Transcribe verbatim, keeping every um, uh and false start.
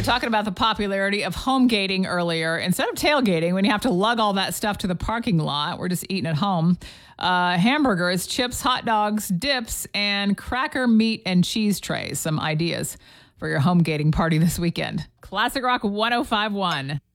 talking about the popularity of home gating earlier. Instead of tailgating, when you have to lug all that stuff to the parking lot, we're just eating at home. Uh, hamburgers, chips, hot dogs, dips, and cracker, meat, and cheese trays. Some ideas for your home gating party this weekend. Classic Rock one oh five point one.